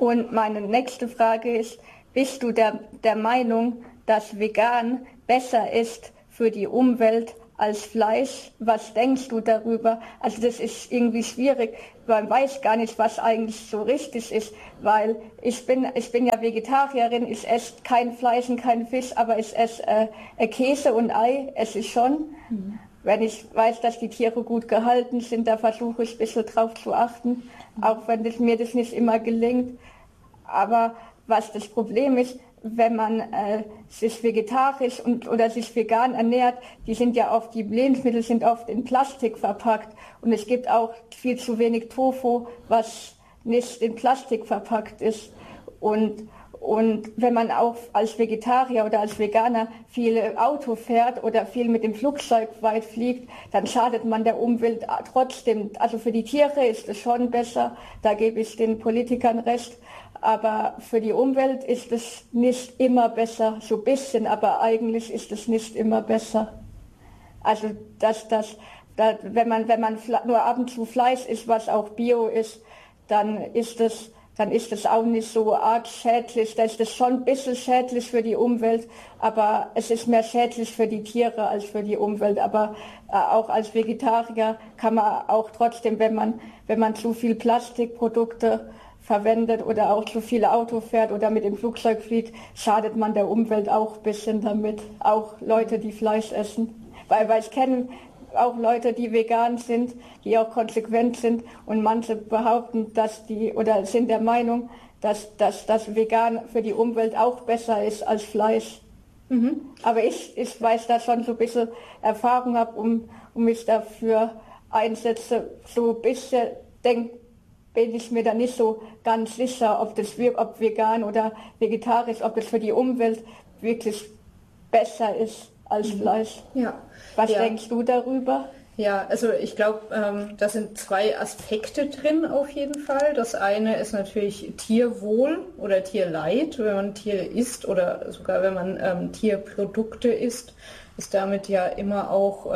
Und meine nächste Frage ist, bist du der Meinung, dass vegan besser ist für die Umwelt als Fleisch? Was denkst du darüber? Also das ist irgendwie schwierig, man weiß gar nicht, was eigentlich so richtig ist, weil ich bin ja Vegetarierin, ich esse kein Fleisch und kein Fisch, aber ich esse Käse und Ei, esse ich schon. Mhm. Wenn ich weiß, dass die Tiere gut gehalten sind, da versuche ich ein bisschen drauf zu achten, auch wenn mir das nicht immer gelingt. Aber was das Problem ist, wenn man sich vegetarisch oder sich vegan ernährt, die Lebensmittel sind oft in Plastik verpackt und es gibt auch viel zu wenig Tofu, was nicht in Plastik verpackt ist. Und wenn man auch als Vegetarier oder als Veganer viel Auto fährt oder viel mit dem Flugzeug weit fliegt, dann schadet man der Umwelt trotzdem. Also für die Tiere ist es schon besser, da gebe ich den Politikern recht. Aber für die Umwelt ist es nicht immer besser, so ein bisschen, aber eigentlich ist es nicht immer besser. Also wenn man nur ab und zu Fleisch isst, was auch Bio ist, dann ist es auch nicht so arg schädlich. Da ist es schon ein bisschen schädlich für die Umwelt, aber es ist mehr schädlich für die Tiere als für die Umwelt. Aber auch als Vegetarier kann man auch trotzdem, wenn man zu viel Plastikprodukte verwendet oder auch zu viel Auto fährt oder mit dem Flugzeug fliegt, schadet man der Umwelt auch ein bisschen damit. Auch Leute, die Fleisch essen. Weil ich kenne auch Leute, die vegan sind, die auch konsequent sind und manche behaupten, oder sind der Meinung, dass das vegan für die Umwelt auch besser ist als Fleisch. Mhm. Aber ich weiß da schon so ein bisschen Erfahrung habe, um mich dafür einsetze, so ein bisschen bin ich mir da nicht so ganz sicher, ob vegan oder vegetarisch, ob das für die Umwelt wirklich besser ist als Fleisch. Ja. Was denkst du darüber? Ja, also ich glaube, da sind zwei Aspekte drin auf jeden Fall. Das eine ist natürlich Tierwohl oder Tierleid, wenn man Tiere isst oder sogar wenn man Tierprodukte isst, ist damit ja immer auch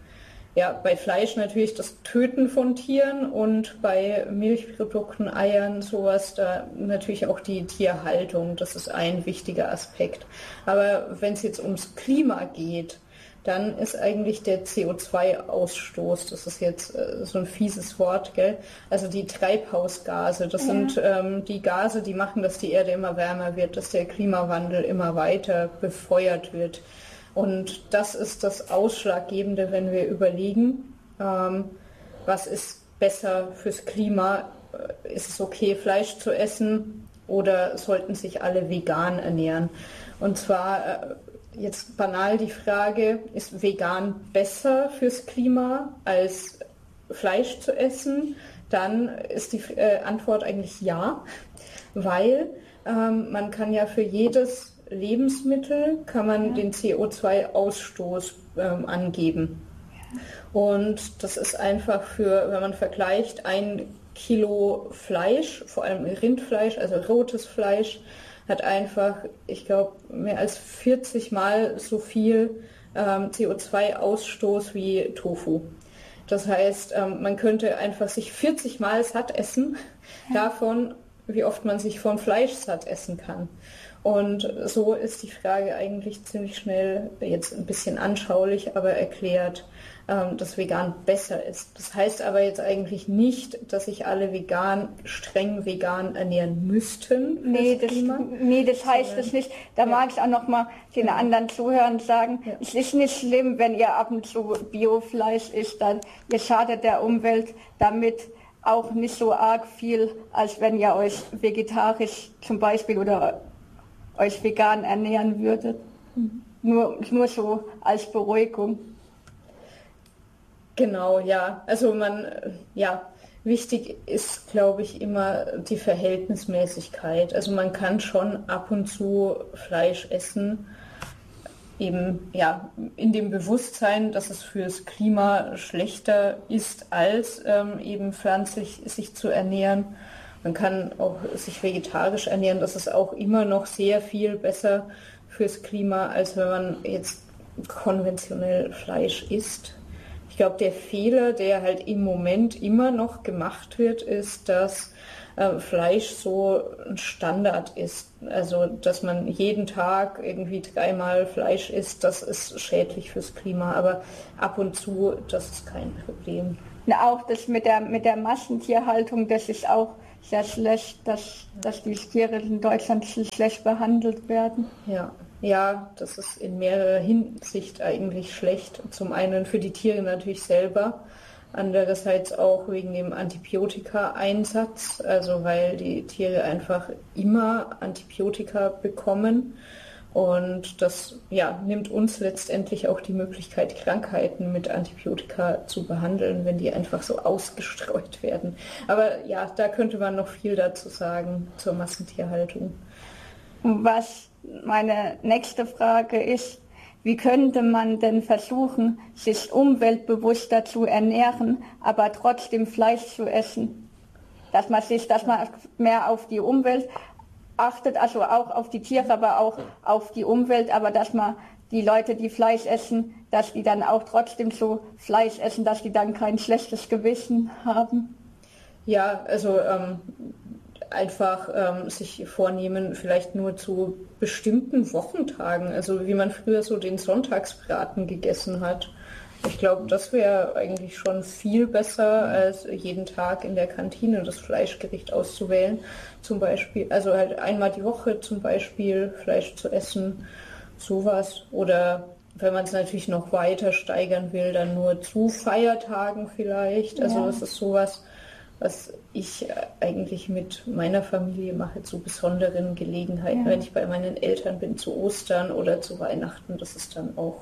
bei Fleisch natürlich das Töten von Tieren und bei Milchprodukten, Eiern, sowas, da natürlich auch die Tierhaltung. Das ist ein wichtiger Aspekt. Aber wenn es jetzt ums Klima geht, dann ist eigentlich der CO2-Ausstoß, das ist jetzt so ein fieses Wort, gell? Also die Treibhausgase, das sind die Gase, die machen, dass die Erde immer wärmer wird, dass der Klimawandel immer weiter befeuert wird. Und das ist das Ausschlaggebende, wenn wir überlegen, was ist besser fürs Klima. Ist es okay, Fleisch zu essen oder sollten sich alle vegan ernähren? Und zwar jetzt banal die Frage, ist vegan besser fürs Klima als Fleisch zu essen? Dann ist die Antwort eigentlich ja, weil man kann ja für jedes Lebensmittel kann man den CO2-Ausstoß angeben. Und das ist einfach wenn man vergleicht, 1 Kilo Fleisch, vor allem Rindfleisch, also rotes Fleisch, hat einfach, ich glaube, mehr als 40 Mal so viel CO2-Ausstoß wie Tofu. Das heißt, man könnte einfach sich 40 Mal satt essen, davon, wie oft man sich vom Fleisch satt essen kann. Und so ist die Frage eigentlich ziemlich schnell, jetzt ein bisschen anschaulich, aber erklärt, dass vegan besser ist. Das heißt aber jetzt eigentlich nicht, dass sich alle streng vegan ernähren müssten. Nee, das heißt es nicht. Da mag ich auch noch mal den anderen Zuhörern sagen, es ist nicht schlimm, wenn ihr ab und zu Biofleisch isst, dann ihr schadet der Umwelt damit auch nicht so arg viel, als wenn ihr euch vegetarisch zum Beispiel oder euch vegan ernähren würdet. Nur so als Beruhigung. Genau, ja. Also wichtig ist, glaube ich, immer die Verhältnismäßigkeit. Also man kann schon ab und zu Fleisch essen, eben in dem Bewusstsein, dass es fürs Klima schlechter ist, als eben pflanzlich sich zu ernähren. Man kann auch sich vegetarisch ernähren, das ist auch immer noch sehr viel besser fürs Klima, als wenn man jetzt konventionell Fleisch isst. Ich glaube, der Fehler, der halt im Moment immer noch gemacht wird, ist, dass Fleisch so ein Standard ist. Also, dass man jeden Tag irgendwie 3-mal Fleisch isst, das ist schädlich fürs Klima. Aber ab und zu, das ist kein Problem. Na, auch das mit der Massentierhaltung, das ist auch sehr schlecht, dass die Tiere in Deutschland so schlecht behandelt werden. Ja, das ist in mehrerer Hinsicht eigentlich schlecht. Zum einen für die Tiere natürlich selber, andererseits auch wegen dem Antibiotika-Einsatz, also weil die Tiere einfach immer Antibiotika bekommen. Und das nimmt uns letztendlich auch die Möglichkeit, Krankheiten mit Antibiotika zu behandeln, wenn die einfach so ausgestreut werden. Aber ja, da könnte man noch viel dazu sagen zur Massentierhaltung. Was meine nächste Frage ist, wie könnte man denn versuchen, sich umweltbewusster zu ernähren, aber trotzdem Fleisch zu essen? Dass man mehr auf die Umwelt achtet, also auch auf die Tiere, aber auch auf die Umwelt, aber dass man die Leute, die Fleisch essen, dass die dann auch trotzdem so Fleisch essen, dass die dann kein schlechtes Gewissen haben. Ja, also einfach sich vornehmen, vielleicht nur zu bestimmten Wochentagen, also wie man früher so den Sonntagsbraten gegessen hat. Ich glaube, das wäre eigentlich schon viel besser, als jeden Tag in der Kantine das Fleischgericht auszuwählen. Zum Beispiel, also halt einmal die Woche zum Beispiel Fleisch zu essen, sowas. Oder wenn man es natürlich noch weiter steigern will, dann nur zu Feiertagen vielleicht. Also das ist sowas, was ich eigentlich mit meiner Familie mache, zu besonderen Gelegenheiten. Wenn ich bei meinen Eltern bin, zu Ostern oder zu Weihnachten, das ist dann auch,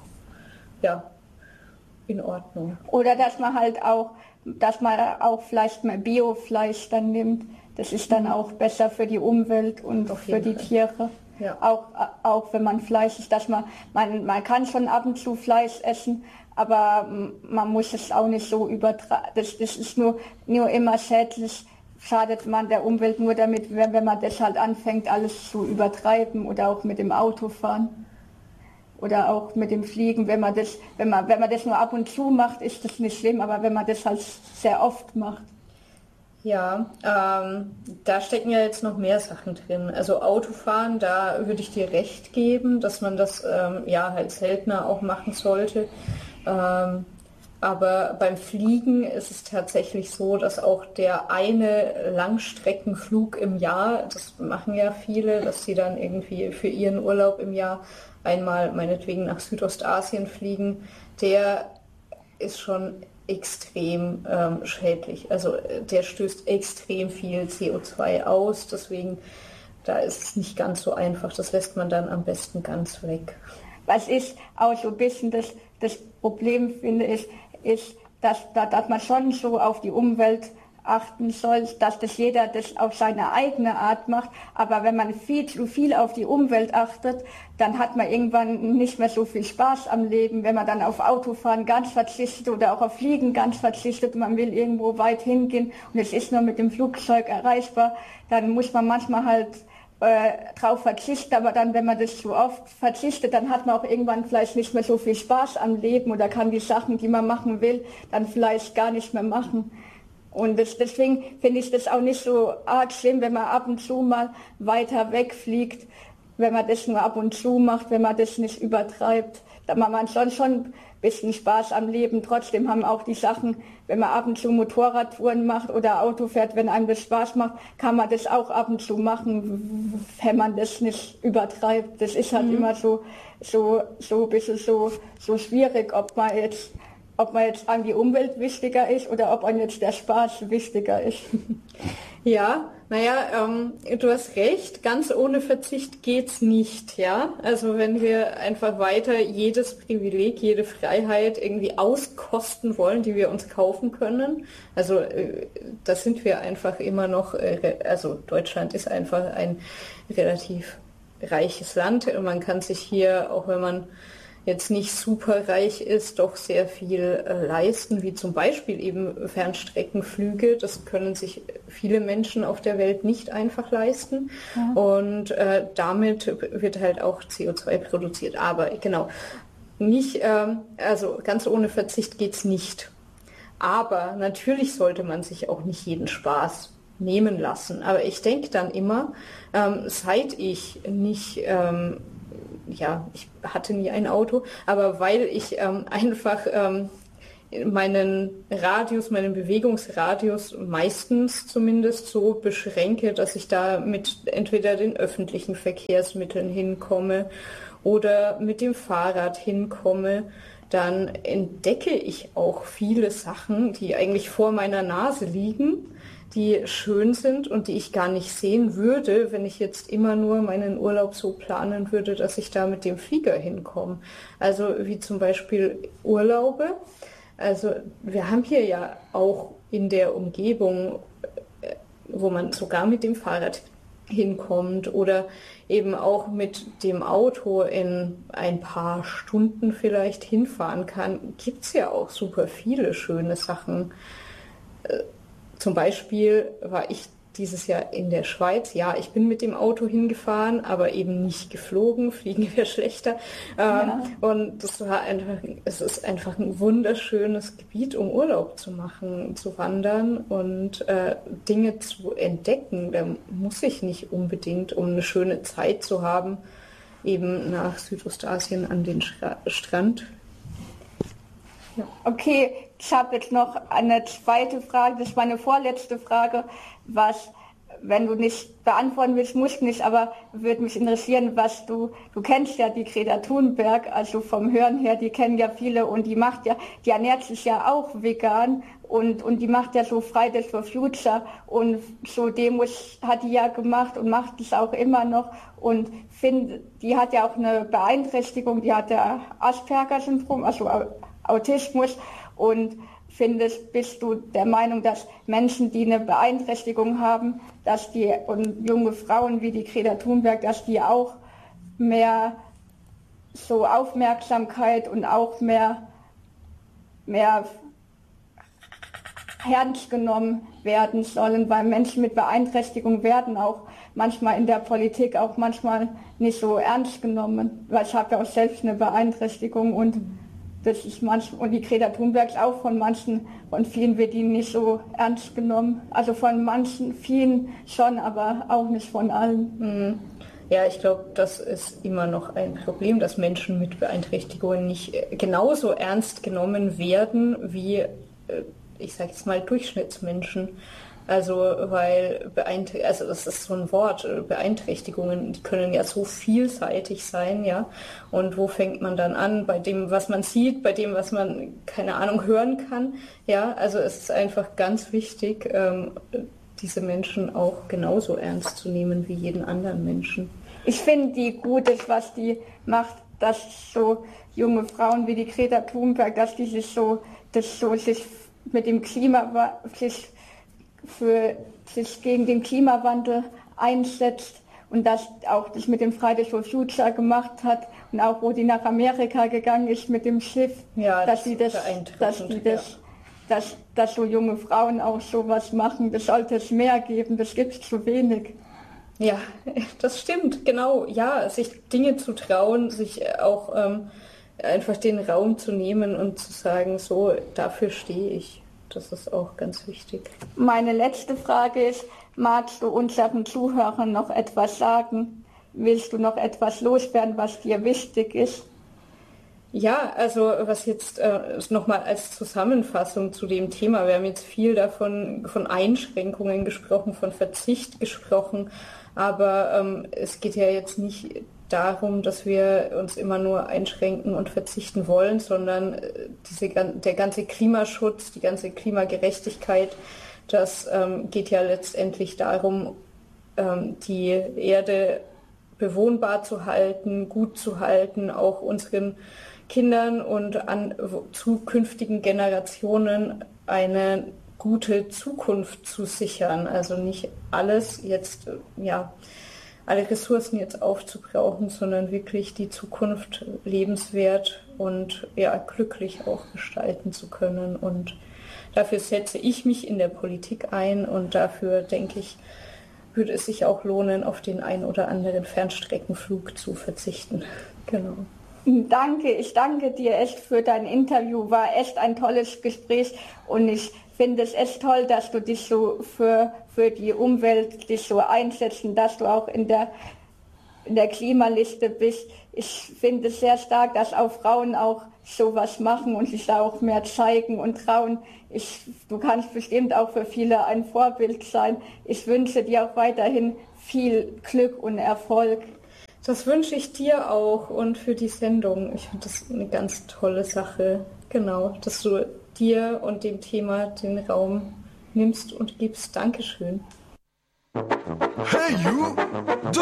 in Ordnung. Oder dass man auch vielleicht mal Biofleisch dann nimmt. Das ist dann auch besser für die Umwelt und für die Tiere. Ja. Auch wenn man Fleisch isst, dass man kann schon ab und zu Fleisch essen, aber man muss es auch nicht so übertreiben. Das ist nur immer schädlich, schadet man der Umwelt nur damit, wenn man das halt anfängt, alles zu übertreiben oder auch mit dem Autofahren. Oder auch mit dem Fliegen, wenn man das nur ab und zu macht, ist das nicht schlimm, aber wenn man das halt sehr oft macht. Ja, da stecken ja jetzt noch mehr Sachen drin. Also Autofahren, da würde ich dir recht geben, dass man das halt seltener auch machen sollte. Aber beim Fliegen ist es tatsächlich so, dass auch der eine Langstreckenflug im Jahr, das machen ja viele, dass sie dann irgendwie für ihren Urlaub im Jahr einmal meinetwegen nach Südostasien fliegen, der ist schon extrem schädlich. Also der stößt extrem viel CO2 aus, deswegen da ist es nicht ganz so einfach. Das lässt man dann am besten ganz weg. Was ich auch so ein bisschen das Problem finde, ist, dass man schon so auf die Umwelt achten soll, dass das jeder das auf seine eigene Art macht. Aber wenn man viel zu viel auf die Umwelt achtet, dann hat man irgendwann nicht mehr so viel Spaß am Leben. Wenn man dann auf Autofahren ganz verzichtet oder auch auf Fliegen ganz verzichtet und man will irgendwo weit hingehen und es ist nur mit dem Flugzeug erreichbar, dann muss man manchmal halt drauf verzichten, aber dann, wenn man das zu oft verzichtet, dann hat man auch irgendwann vielleicht nicht mehr so viel Spaß am Leben oder kann die Sachen, die man machen will, dann vielleicht gar nicht mehr machen. Und deswegen finde ich das auch nicht so arg schlimm, wenn man ab und zu mal weiter wegfliegt, wenn man das nur ab und zu macht, wenn man das nicht übertreibt. Da hat man schon ein bisschen Spaß am Leben. Trotzdem haben auch die Sachen, wenn man ab und zu Motorradtouren macht oder Auto fährt, wenn einem das Spaß macht, kann man das auch ab und zu machen, wenn man das nicht übertreibt. Das ist halt immer so ein bisschen so schwierig, ob man jetzt an die Umwelt wichtiger ist oder ob an jetzt der Spaß wichtiger ist. Ja, du hast recht, ganz ohne Verzicht geht's nicht, ja. Also wenn wir einfach weiter jedes Privileg, jede Freiheit irgendwie auskosten wollen, die wir uns kaufen können, also das sind wir einfach immer noch, also Deutschland ist einfach ein relativ reiches Land. Man kann sich hier, auch wenn man jetzt nicht super reich ist, doch sehr viel leisten, wie zum Beispiel eben Fernstreckenflüge. Das können sich viele Menschen auf der Welt nicht einfach leisten. Ja. Und damit wird halt auch CO2 produziert. Aber genau, nicht, also ganz ohne Verzicht geht's nicht. Aber natürlich sollte man sich auch nicht jeden Spaß nehmen lassen. Aber ich denke dann immer, seit ich nicht, ich hatte nie ein Auto, aber weil ich einfach meinen Bewegungsradius meistens zumindest so beschränke, dass ich da mit entweder den öffentlichen Verkehrsmitteln hinkomme oder mit dem Fahrrad hinkomme, dann entdecke ich auch viele Sachen, die eigentlich vor meiner Nase liegen, die schön sind und die ich gar nicht sehen würde, wenn ich jetzt immer nur meinen Urlaub so planen würde, dass ich da mit dem Flieger hinkomme. Also wie zum Beispiel Urlaube. Also wir haben hier ja auch in der Umgebung, wo man sogar mit dem Fahrrad hinkommt oder eben auch mit dem Auto in ein paar Stunden vielleicht hinfahren kann, gibt es ja auch super viele schöne Sachen. Zum Beispiel war ich dieses Jahr in der Schweiz. Ja, ich bin mit dem Auto hingefahren, aber eben nicht geflogen. Fliegen wäre schlechter. Ja. Und es ist einfach ein wunderschönes Gebiet, um Urlaub zu machen, zu wandern und Dinge zu entdecken. Da muss ich nicht unbedingt, um eine schöne Zeit zu haben, eben nach Südostasien an den Strand. Ja. Okay, ich habe jetzt noch eine zweite Frage, das ist meine vorletzte Frage, was, wenn du nicht beantworten willst, musst nicht, aber würde mich interessieren, was du kennst ja die Greta Thunberg, also vom Hören her, die kennen ja viele und die ernährt sich ja auch vegan und die macht ja so Fridays for Future und so Demos hat die ja gemacht und macht es auch immer noch und die hat ja auch eine Beeinträchtigung, die hat ja Asperger-Syndrom, also Autismus und bist du der Meinung, dass Menschen, die eine Beeinträchtigung haben, und junge Frauen wie die Greta Thunberg, dass die auch mehr so Aufmerksamkeit und auch mehr ernst genommen werden sollen, weil Menschen mit Beeinträchtigung werden auch manchmal in der Politik auch manchmal nicht so ernst genommen, weil ich habe ja auch selbst eine Beeinträchtigung und das ist und die Greta Thunberg auch von vielen wird die nicht so ernst genommen. Also von vielen schon, aber auch nicht von allen. Ja, ich glaube, das ist immer noch ein Problem, dass Menschen mit Beeinträchtigungen nicht genauso ernst genommen werden wie, ich sage jetzt mal, Durchschnittsmenschen. Also weil das ist so ein Wort, Beeinträchtigungen, die können ja so vielseitig sein, ja. Und wo fängt man dann an? Bei dem, was man sieht, bei dem, was man, keine Ahnung, hören kann. Ja, also es ist einfach ganz wichtig, diese Menschen auch genauso ernst zu nehmen wie jeden anderen Menschen. Ich finde die gut ist, was die macht, dass so junge Frauen wie die Greta Thunberg, dass die sich mit dem sich gegen den Klimawandel einsetzt und dass auch das mit dem Fridays for Future gemacht hat und auch wo die nach Amerika gegangen ist mit dem Schiff, ja, dass so junge Frauen auch sowas machen. Das sollte es mehr geben, das gibt es zu wenig. Ja, das stimmt, genau. Ja, sich Dinge zu trauen, sich auch einfach den Raum zu nehmen und zu sagen, so, dafür stehe ich. Das ist auch ganz wichtig. Meine letzte Frage ist, magst du unseren Zuhörern noch etwas sagen? Willst du noch etwas loswerden, was dir wichtig ist? Ja, also was jetzt nochmal als Zusammenfassung zu dem Thema, wir haben jetzt viel von Einschränkungen gesprochen, von Verzicht gesprochen, aber es geht ja jetzt nicht darum, dass wir uns immer nur einschränken und verzichten wollen, sondern der ganze Klimaschutz, die ganze Klimagerechtigkeit, das geht ja letztendlich darum, die Erde bewohnbar zu halten, gut zu halten, auch unseren Kindern und an zukünftigen Generationen eine gute Zukunft zu sichern. Also nicht alles jetzt, alle Ressourcen jetzt aufzubrauchen, sondern wirklich die Zukunft lebenswert und glücklich auch gestalten zu können. Und dafür setze ich mich in der Politik ein und dafür, denke ich, würde es sich auch lohnen, auf den ein oder anderen Fernstreckenflug zu verzichten. Genau. Danke, ich danke dir echt für dein Interview, war echt ein tolles Gespräch und ich finde es echt toll, dass du dich so für die Umwelt dich so einsetzt und dass du auch in der Klimaliste bist. Ich finde es sehr stark, dass auch Frauen auch sowas machen und sich da auch mehr zeigen und trauen. Du kannst bestimmt auch für viele ein Vorbild sein. Ich wünsche dir auch weiterhin viel Glück und Erfolg. Das wünsche ich dir auch und für die Sendung. Ich finde das eine ganz tolle Sache. Genau, dass du dir und dem Thema den Raum nimmst und gibst. Dankeschön. Hey, you!